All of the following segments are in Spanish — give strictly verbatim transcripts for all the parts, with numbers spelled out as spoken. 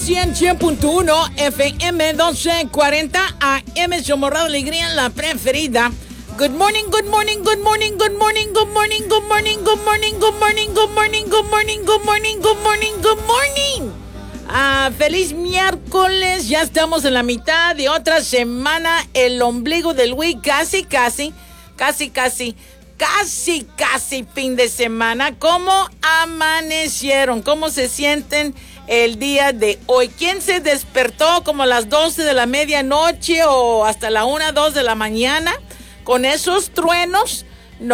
cien punto uno F M doce cuarenta A M, Somorrado Alegría, la preferida. Good morning, good morning, good morning, good morning, good morning, good morning, good morning, good morning, good morning, good morning, good morning, good morning, good morning. Ah, feliz miércoles, ya estamos en la mitad de otra semana, el ombligo del week, casi, casi, casi, casi, casi, casi fin de semana. ¿Cómo amanecieron? ¿Cómo se sienten el día de hoy? ¿Quién se despertó como a las doce de la medianoche o hasta la una, dos de la mañana con esos truenos?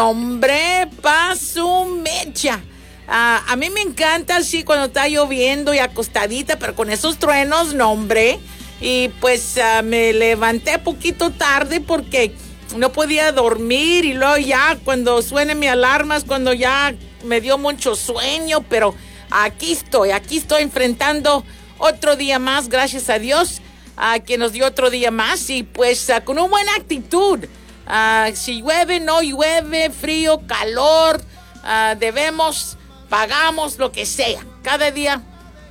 Nombre pa' su mecha. Ah, a mí me encanta así cuando está lloviendo y acostadita, pero con esos truenos, nombre. Y pues uh, me levanté poquito tarde porque no podía dormir, y luego ya cuando suene mi alarma es cuando ya me dio mucho sueño, pero aquí estoy, aquí estoy enfrentando otro día más, gracias a Dios, a uh, que nos dio otro día más, y pues uh, con una buena actitud. Uh, si llueve, no llueve, frío, calor, uh, debemos, pagamos, lo que sea. Cada día,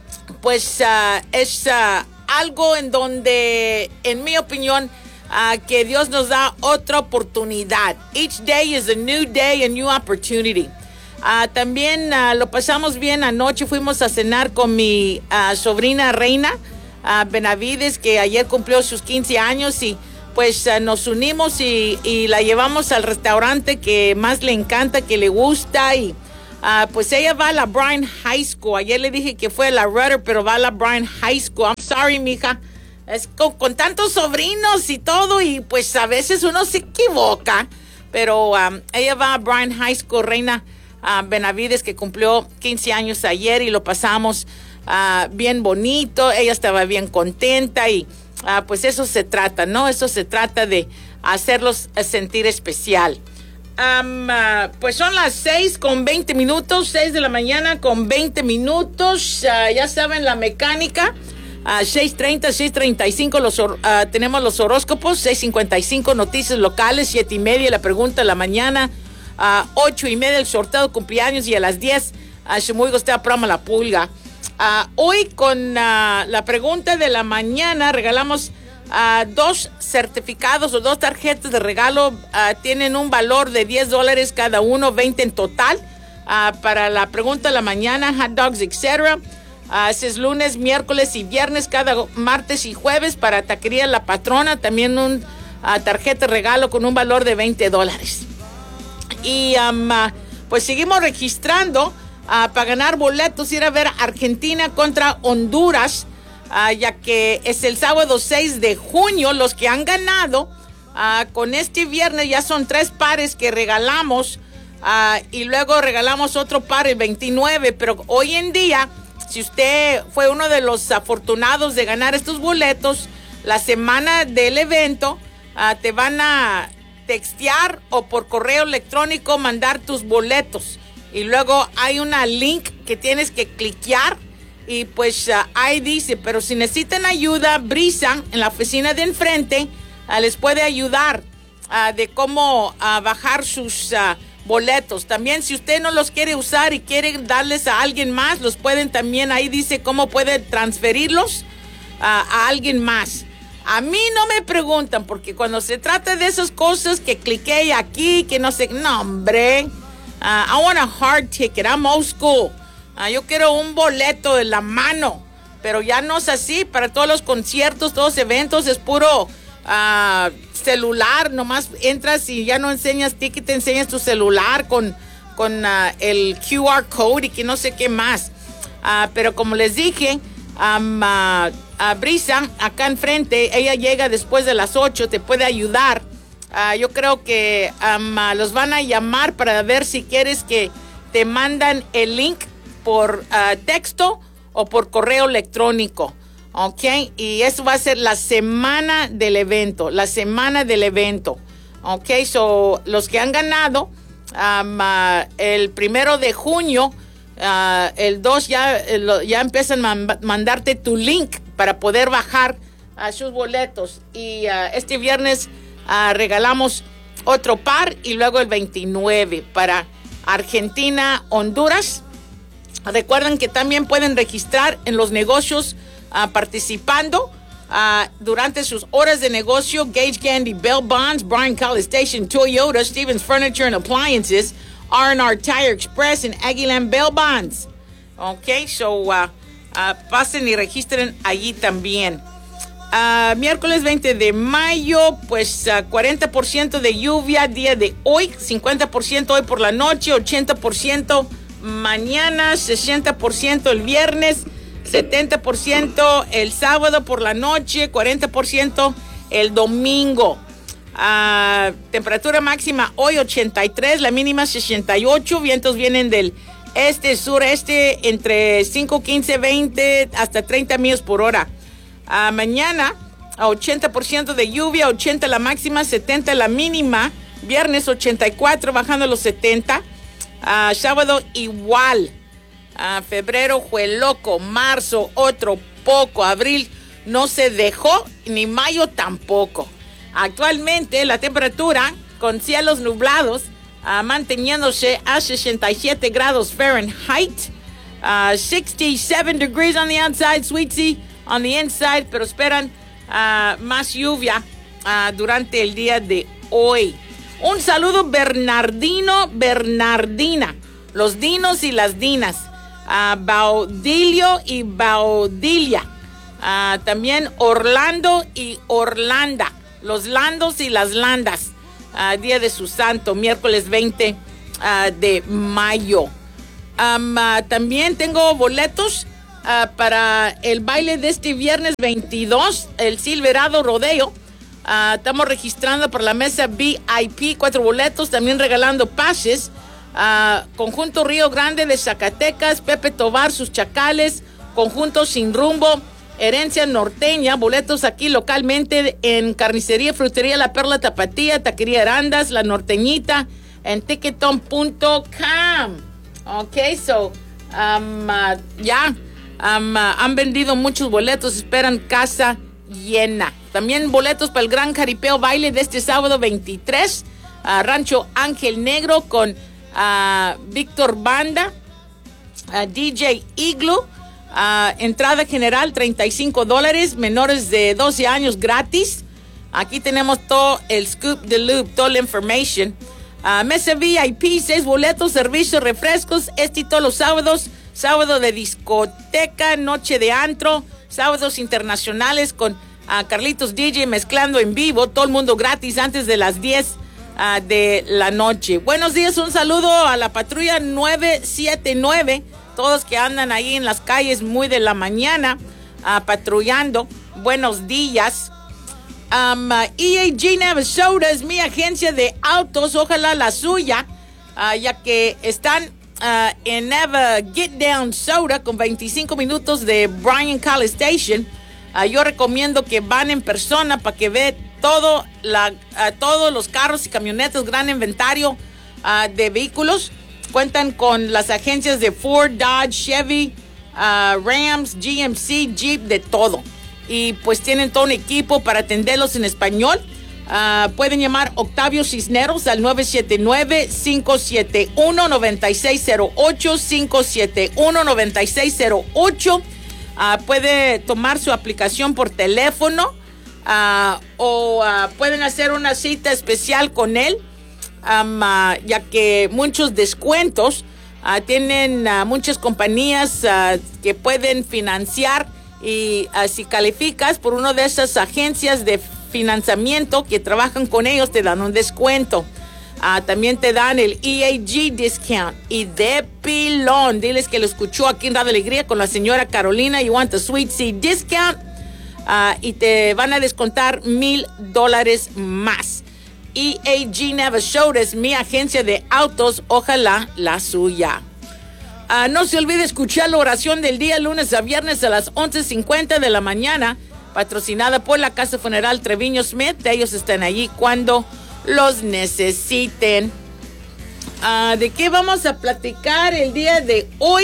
pues, uh, es uh, algo en donde, en mi opinión, uh, que Dios nos da otra oportunidad. Each day is a new day, a new opportunity. Uh, también uh, lo pasamos bien anoche. Fuimos a cenar con mi uh, sobrina Reina uh, Benavides, que ayer cumplió sus quince años, y pues uh, nos unimos y, y la llevamos al restaurante que más le encanta, que le gusta, y uh, pues ella va a la Bryan High School. Ayer le dije que fue a la Rudder, pero va a la Bryan High School. I'm sorry, mija. Es con, con tantos sobrinos y todo, y pues a veces uno se equivoca, pero um, ella va a Bryan High School, Reina uh, Benavides, que cumplió quince años ayer, y lo pasamos uh, bien bonito. Ella estaba bien contenta, y Ah, pues eso se trata, ¿no? Eso se trata de hacerlos sentir especial. Um, uh, pues son las seis con veinte minutos, seis de la mañana con veinte minutos. Uh, ya saben, la mecánica. Uh, seis treinta, seis treinta y cinco los, uh, tenemos los horóscopos. seis cincuenta y cinco noticias locales. siete y media la pregunta de la mañana. Uh, ocho y media el sorteo de cumpleaños. Y a las diez, uh, Shumuigo está programa La Pulga. Uh, hoy con uh, la pregunta de la mañana regalamos uh, dos certificados o dos tarjetas de regalo. Uh, tienen un valor de diez dólares cada uno, veinte en total. Uh, para la pregunta de la mañana, hot dogs, etcétera. Uh, ese es lunes, miércoles y viernes, cada martes y jueves para Taquería La Patrona. También un uh, tarjeta de regalo con un valor de veinte dólares. Y um, uh, pues seguimos registrando Uh, para ganar boletos, ir a ver Argentina contra Honduras, uh, ya que es el sábado seis de junio. Los que han ganado uh, con este viernes ya son tres pares que regalamos, uh, y luego regalamos otro par el veintinueve, pero hoy en día, si usted fue uno de los afortunados de ganar estos boletos, la semana del evento uh, te van a textear o por correo electrónico mandar tus boletos. Y luego hay una link que tienes que cliquear, y pues uh, ahí dice, pero si necesitan ayuda, Brisa en la oficina de enfrente uh, les puede ayudar uh, de cómo uh, bajar sus uh, boletos. También si usted no los quiere usar y quiere darles a alguien más, los pueden también, ahí dice cómo puede transferirlos uh, a alguien más. A mí no me preguntan, porque cuando se trata de esas cosas que cliqué aquí, que no sé, no hombre. Uh, I want a hard ticket. I'm old school. Uh, yo quiero un boleto de la mano. Pero ya no es así. Para todos los conciertos, todos los eventos, es puro uh, celular. Nomás entras y ya no enseñas ticket, te enseñas tu celular con, con uh, el Q R code y que no sé qué más. Uh, pero como les dije, um, uh, uh, Brisa, acá enfrente, ella llega después de las ocho, te puede ayudar. Uh, yo creo que um, uh, los van a llamar para ver si quieres que te mandan el link por uh, texto o por correo electrónico, ¿ok? Y eso va a ser la semana del evento, la semana del evento, ¿ok? So, los que han ganado um, uh, el primero de junio, uh, el dos ya, el, ya empiezan a man- mandarte tu link para poder bajar uh, sus boletos. Y uh, este viernes Uh, regalamos otro par, y luego el veintinueve para Argentina, Honduras. Recuerden que también pueden registrar en los negocios uh, participando uh, durante sus horas de negocio. Gage Candy Bell Bonds, Bryan College Station Toyota, Stevens Furniture and Appliances, R and R Tire Express, and Aguilan Bell Bonds. Ok, so uh, uh, pasen y registren allí también. Uh, miércoles veinte de mayo, pues uh, cuarenta por ciento de lluvia día de hoy, cincuenta por ciento hoy por la noche, ochenta por ciento mañana, sesenta por ciento el viernes, setenta por ciento el sábado por la noche, cuarenta por ciento el domingo. Uh, temperatura máxima hoy ochenta y tres, la mínima sesenta y ocho, vientos vienen del este, sureste entre cinco, quince, veinte hasta treinta millas por hora. Uh, mañana a ochenta por ciento de lluvia, ochenta la máxima, setenta la mínima. Viernes ochenta y cuatro, bajando a los setenta. Uh, sábado igual. Uh, febrero fue loco. Marzo otro poco. Abril no se dejó, ni mayo tampoco. Actualmente la temperatura con cielos nublados, uh, manteniéndose a sesenta y siete grados Fahrenheit. Uh, sixty-seven degrees on the outside, Sweetie on the inside, pero esperan uh, más lluvia uh, durante el día de hoy. Un saludo Bernardino, Bernardina, los dinos y las dinas, uh, Baudilio y Baudilia, uh, también Orlando y Orlanda, los landos y las landas, uh, día de su santo, miércoles veinte uh, de mayo. Um, uh, también tengo boletos Uh, para el baile de este viernes veintidós, el Silverado Rodeo. Uh, estamos registrando por la mesa V I P, cuatro boletos, también regalando pases. Uh, Conjunto Río Grande de Zacatecas, Pepe Tobar, sus Chacales, Conjunto Sin Rumbo, Herencia Norteña, boletos aquí localmente en Carnicería, Frutería La Perla Tapatía, Taquería Arandas, La Norteñita, en ticketon punto com. Ok, so, um, uh, ya. Yeah. Um, uh, han vendido muchos boletos, esperan casa llena. También boletos para el Gran Caripeo Baile de este sábado veintitrés, uh, Rancho Ángel Negro con uh, Víctor Banda, uh, D J Igloo, uh, entrada general treinta y cinco dólares, menores de doce años gratis. Aquí tenemos todo el scoop de loop, toda la information. Uh, mesa V I P, seis boletos, servicios, refrescos, este y todos los sábados. Sábado de discoteca, noche de antro, sábados internacionales con uh, Carlitos D J mezclando en vivo, todo el mundo gratis antes de las diez uh, de la noche. Buenos días, un saludo a la patrulla nueve siete nueve, todos que andan ahí en las calles muy de la mañana uh, patrullando. Buenos días. Um, uh, E A G Navasota es mi agencia de autos, ojalá la suya, uh, ya que están Uh, en Nava Get Down Soda con veinticinco minutos de Bryan College Station. Uh, yo recomiendo que van en persona para que vean todo la, uh, todos los carros y camionetas, gran inventario uh, de vehículos. Cuentan con las agencias de Ford, Dodge, Chevy, uh, Rams, G M C, Jeep, de todo. Y pues tienen todo un equipo para atenderlos en español. Uh, pueden llamar Octavio Cisneros al nueve siete nueve, cinco siete uno, nueve seis cero ocho, cinco siete uno, nueve seis cero ocho. Uh, puede tomar su aplicación por teléfono uh, o uh, pueden hacer una cita especial con él, um, uh, ya que muchos descuentos uh, tienen uh, muchas compañías uh, que pueden financiar y uh, si calificas por una de esas agencias de financiamiento que trabajan con ellos, te dan un descuento. Uh, también te dan el E A G discount. Y de pilón, diles que lo escuchó aquí en Radio Alegría con la señora Carolina. You want a sweet seed discount. Uh, y te van a descontar mil dólares más. E A G Navasota es mi agencia de autos, ojalá la suya. Uh, no se olvide escuchar la oración del día lunes a viernes a las once cincuenta de la mañana, patrocinada por la Casa Funeral Treviño Smith. Ellos están allí cuando los necesiten. Uh, ¿De qué vamos a platicar el día de hoy?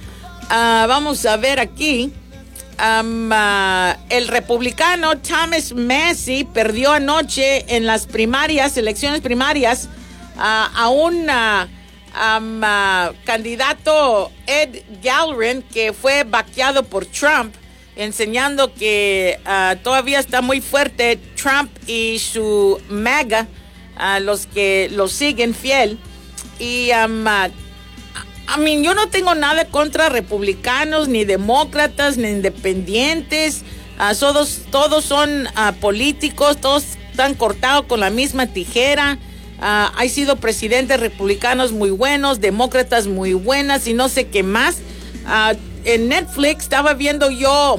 Uh, vamos a ver aquí. Um, uh, el republicano Thomas Massie perdió anoche en las primarias, elecciones primarias, uh, a un uh, um, uh, candidato Ed Galbraith, que fue vaqueado por Trump. enseñando que uh, todavía está muy fuerte Trump y su MAGA, uh, los que lo siguen fiel. Y um, uh, I mean, yo no tengo nada contra republicanos, ni demócratas, ni independientes. Uh, todos, todos son uh, políticos, todos están cortados con la misma tijera. Uh, hay sido presidentes republicanos muy buenos, demócratas muy buenas y no sé qué más. Uh, en Netflix estaba viendo yo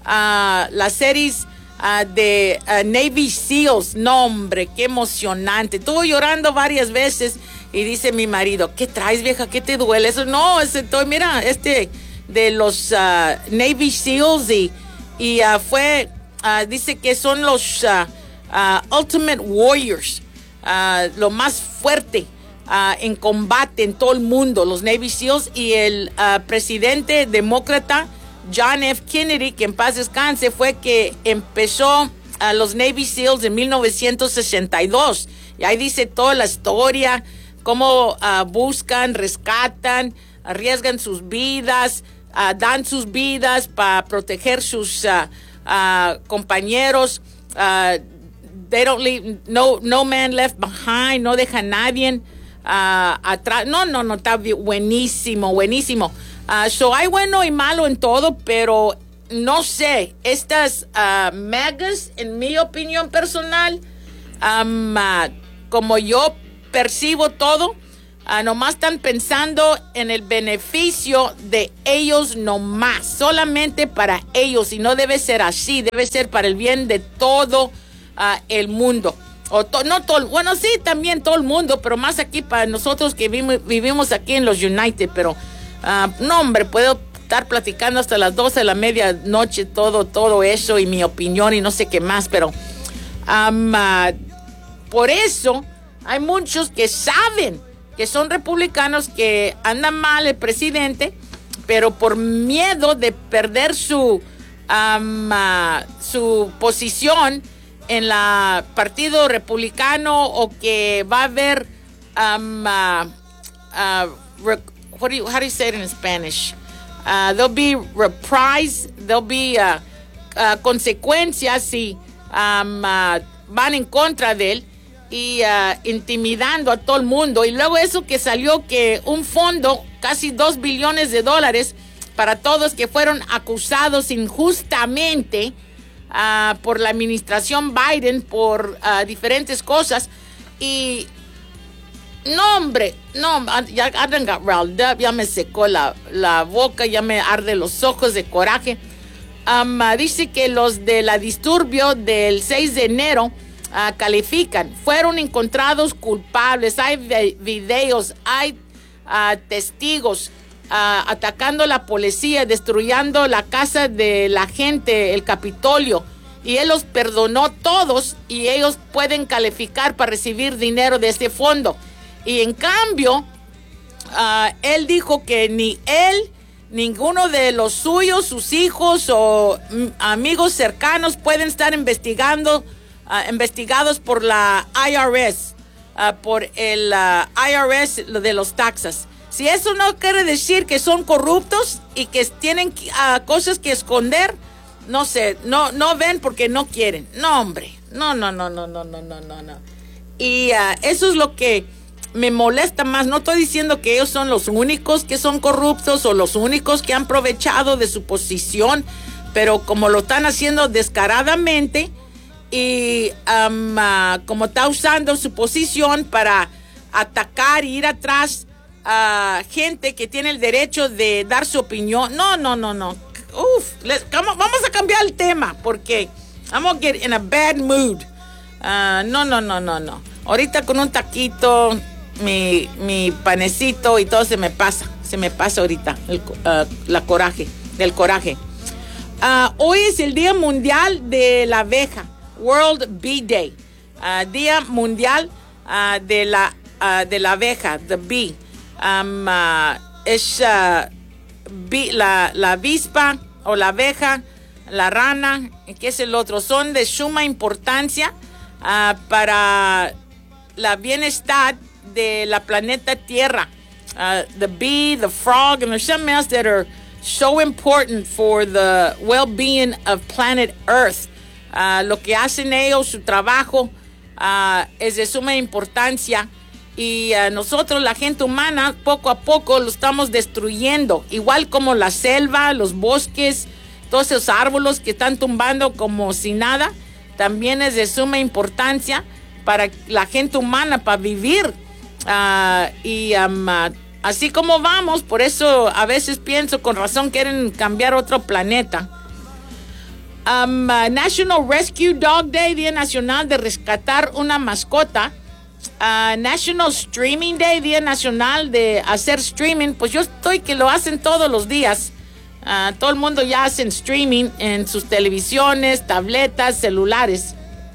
uh, las series uh, de uh, Navy SEALs. No, hombre, qué emocionante. Estuve llorando varias veces y dice mi marido, ¿qué traes, vieja? ¿Qué te duele? Eso no, ese, todo, mira, este de los uh, Navy SEALs y, y uh, fue, uh, dice que son los uh, uh, Ultimate Warriors. Uh, lo más fuerte uh, en combate en todo el mundo, los Navy SEALs, y el uh, presidente demócrata John F. Kennedy, que en paz descanse, fue que empezó a uh, los Navy SEALs en mil novecientos sesenta y dos. Y ahí dice toda la historia, cómo uh, buscan, rescatan, arriesgan sus vidas, uh, dan sus vidas para proteger sus uh, uh, compañeros. Uh, They don't leave, no, no man left behind, no deja a nadie uh, atrás. No, no, no, está buenísimo, buenísimo. Uh, so hay bueno y malo en todo, pero no sé, estas uh, megas, en mi opinión personal, um, uh, como yo percibo todo, uh, nomás están pensando en el beneficio de ellos nomás, solamente para ellos, y no debe ser así, debe ser para el bien de todo Uh, el mundo, o to, no todo, bueno, sí, también todo el mundo, pero más aquí para nosotros que vivimos, vivimos aquí en los United, pero uh, no, hombre, puedo estar platicando hasta las doce de la medianoche, todo, todo eso y mi opinión y no sé qué más, pero um, uh, por eso hay muchos que saben que son republicanos, que anda mal el presidente, pero por miedo de perder su, um, uh, su posición en la partido republicano, o que va a haber um, uh, uh, rec- what do you, how do you say it in Spanish? Uh, there'll be reprise, there'll be uh, uh, consecuencias si um, uh, van en contra de él y uh, intimidando a todo el mundo. Y luego eso que salió, que un fondo, casi dos billones de dólares para todos que fueron acusados injustamente Uh, por la administración Biden, por uh, diferentes cosas. Y no, hombre, no, ya, I done got riled up, ya me secó la, la boca, ya me arde los ojos de coraje. Um, uh, dice que los de la disturbio del seis de enero uh, califican, fueron encontrados culpables, hay de- videos, hay uh, testigos Uh, atacando a la policía, destruyendo la casa de la gente, el Capitolio, y él los perdonó todos y ellos pueden calificar para recibir dinero de este fondo. Y en cambio, uh, él dijo que ni él, ninguno de los suyos, sus hijos o mm, amigos cercanos pueden estar investigando, uh, investigados por la I R S, uh, por el uh, I R S de los taxes. Si eso no quiere decir que son corruptos y que tienen uh, cosas que esconder, no sé, no, no ven porque no quieren. No, hombre, no, no, no, no, no, no, no, no, no. Y uh, eso es lo que me molesta más. No estoy diciendo que ellos son los únicos que son corruptos o los únicos que han aprovechado de su posición, pero como lo están haciendo descaradamente y um, uh, como está usando su posición para atacar y ir atrás a uh, gente que tiene el derecho de dar su opinión. No, no, no, no. Uf, let's, vamos, vamos a cambiar el tema porque I'm gonna get in a bad mood. Uh, no, no, no, no, no. Ahorita con un taquito, mi, mi panecito y todo se me pasa. Se me pasa ahorita el, uh, la coraje, del coraje. Uh, hoy es el Día Mundial de la Abeja, World Bee Day. Uh, Día Mundial uh, de, la, uh, de la abeja, the bee. Um, uh, es uh, bee, la, la avispa o la abeja, la rana, ¿qué es el otro? Son de suma importancia uh, para la bienestar de la planeta Tierra. Uh, the bee, the frog, and there's some else that are so important for the well-being of planet Earth. Uh, lo que hacen ellos, su trabajo, uh, es de suma importancia. Y uh, nosotros, la gente humana, poco a poco lo estamos destruyendo. Igual como la selva, los bosques, todos esos árboles que están tumbando como si nada, también es de suma importancia para la gente humana, para vivir. Uh, y um, uh, así como vamos, por eso a veces pienso, con razón quieren cambiar otro planeta. Um, uh, National Rescue Dog Day, Día Nacional de Rescatar una Mascota. Uh, National Streaming Day, Día Nacional de hacer streaming. Pues yo estoy que lo hacen todos los días. Uh, todo el mundo ya hace streaming en sus televisiones, tabletas, celulares.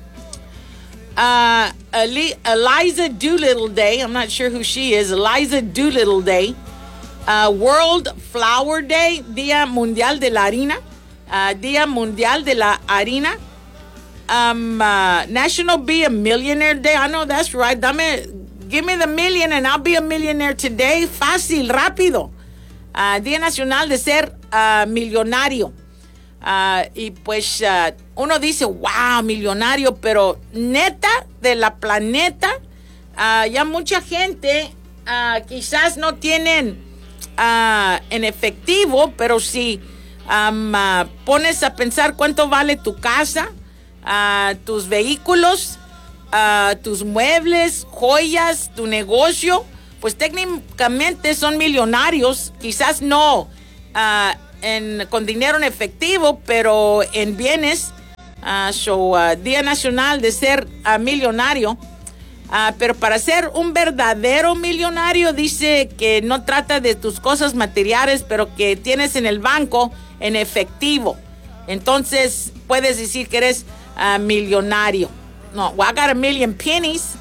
Uh, Ali- Eliza Doolittle Day. I'm not sure who she is. Eliza Doolittle Day. Uh, World Flour Day. Día Mundial de la Harina. Uh, Día Mundial de la Harina. Um, uh, National Be a Millionaire Day. I know that's right. Dame, give me the million and I'll be a millionaire today. Fácil, rápido. Uh, Día Nacional de ser uh, millonario. Uh, y pues uh, uno dice, wow, millonario, pero neta de la planeta, uh, ya mucha gente uh, quizás no tienen uh, en efectivo, pero si um, uh, pones a pensar cuánto vale tu casa, uh, tus vehículos, uh, tus muebles, joyas, tu negocio, pues técnicamente son millonarios, quizás no uh, en, con dinero en efectivo, pero en bienes. Uh, so, uh, Día Nacional de ser uh, millonario. Uh, pero para ser un verdadero millonario, dice que no trata de tus cosas materiales, pero que tienes en el banco en efectivo. Entonces puedes decir que eres uh, millonario. No, well, I got a million pennies.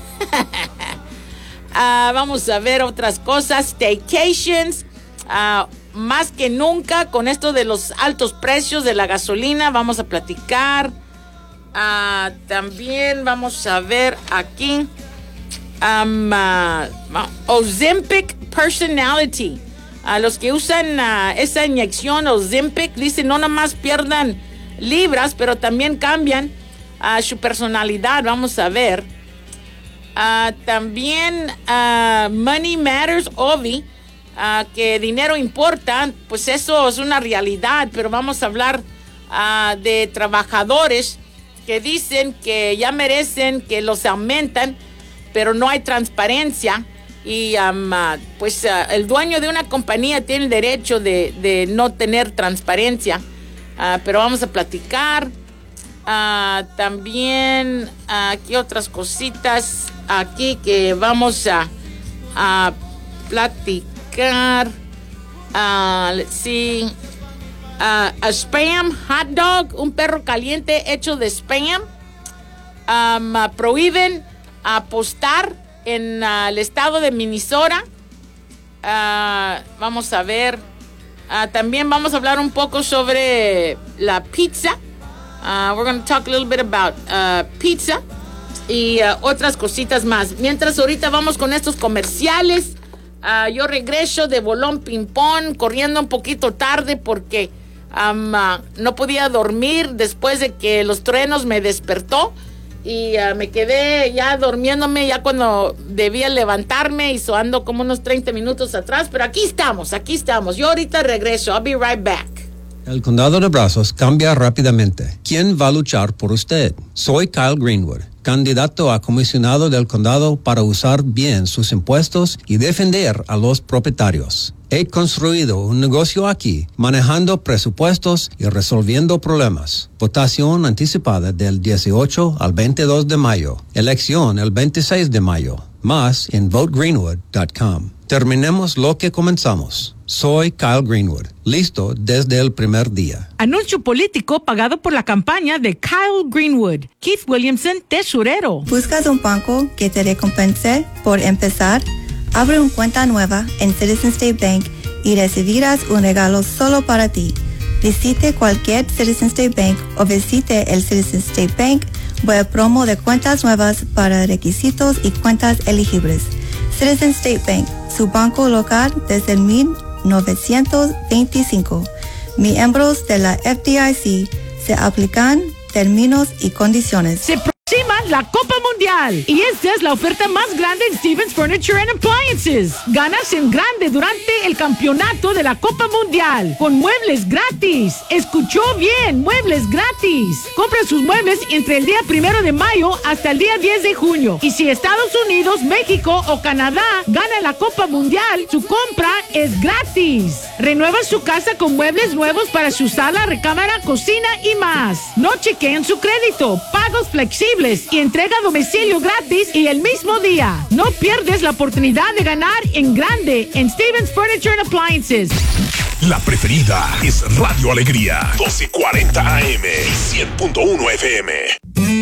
uh, vamos a ver otras cosas. Staycations. Uh, más que nunca con esto de los altos precios de la gasolina, vamos a platicar. Uh, también vamos a ver aquí um, uh, Ozempic Personality. A uh, los que usan uh, esa inyección Ozempic, dicen no nada más pierdan libras, pero también cambian uh, su personalidad. Vamos a ver. Uh, también uh, Money Matters, Ovi. Uh, que dinero importa, pues eso es una realidad, pero vamos a hablar uh, de trabajadores que dicen que ya merecen que los aumentan, pero no hay transparencia y um, uh, pues uh, el dueño de una compañía tiene el derecho de, de no tener transparencia, uh, pero vamos a platicar. Uh, también uh, aquí otras cositas aquí que vamos a, a platicar. Uh, let's see. Uh, a spam hot dog, un perro caliente hecho de spam. Um, uh, prohíben apostar en uh, el estado de Minnesota. Uh, vamos a ver. Uh, también vamos a hablar un poco sobre la pizza. Uh, we're going to talk a little bit about uh, pizza y uh, otras cositas más. Mientras ahorita vamos con estos comerciales. Uh, yo regreso de bolón ping-pong, corriendo un poquito tarde porque um, uh, no podía dormir después de que los truenos me despertó y uh, me quedé ya durmiéndome ya cuando debía levantarme y so ando como unos treinta minutos atrás, pero aquí estamos, aquí estamos. Yo ahorita regreso, I'll be right back. El condado de Brazos cambia rápidamente. ¿Quién va a luchar por usted? Soy Kyle Greenwood, candidato a comisionado del condado para usar bien sus impuestos y defender a los propietarios. He construido un negocio aquí, manejando presupuestos y resolviendo problemas. Votación anticipada del dieciocho al veintidós de mayo. Elección el veintiséis de mayo. Más en vote greenwood dot com. Terminemos lo que comenzamos. Soy Kyle Greenwood, listo desde el primer día. Anuncio político pagado por la campaña de Kyle Greenwood. Keith Williamson, tesorero. ¿Buscas un banco que te recompense por empezar? Abre una cuenta nueva en Citizen State Bank y recibirás un regalo solo para ti. Visite cualquier Citizen State Bank o visite el Citizen State Bank web promo de cuentas nuevas para requisitos y cuentas elegibles. Citizen State Bank, su banco local desde mil nueve veinticinco. Miembros de la F D I C. Se aplican términos y condiciones. Se aproxima la Copa Mundial y esta es la oferta más grande en Stevens Furniture and Appliances. Ganas en grande durante el campeonato de la Copa Mundial con muebles gratis. Escuchó bien, muebles gratis. Compra sus muebles entre el día primero de mayo hasta el día diez de junio. Y si Estados Unidos, México o Canadá gana la Copa Mundial, su compra es gratis. Renueva su casa con muebles nuevos para su sala, recámara, cocina y más. No chequeen su crédito, pagos flexibles y entrega a domicilio gratis y el mismo día. No pierdes la oportunidad de ganar en grande en Stevens Furniture and Appliances. La preferida es Radio Alegría, doce cuarenta A M y cien punto uno F M.